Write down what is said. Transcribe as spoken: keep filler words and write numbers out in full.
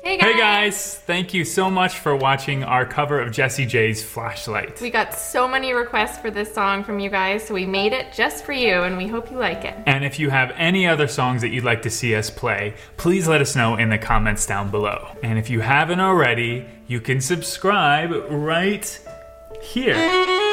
Hey guys. Hey guys, thank you so much for watching our cover of Jessie J's Flashlight. We got so many requests for this song from you guys, so we made it just for you, and we hope you like it. And if you have any other songs that you'd like to see us play, please let us know in the comments down below. And if you haven't already, you can subscribe right here.